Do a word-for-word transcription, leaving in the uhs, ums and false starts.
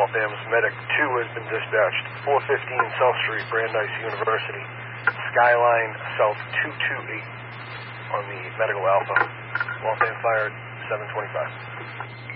Waltham's Medic two has been dispatched. four fifteen South Street, Brandeis University. Skyline South two two eight on the Medical Alpha. Waltham Fire seven twenty-five.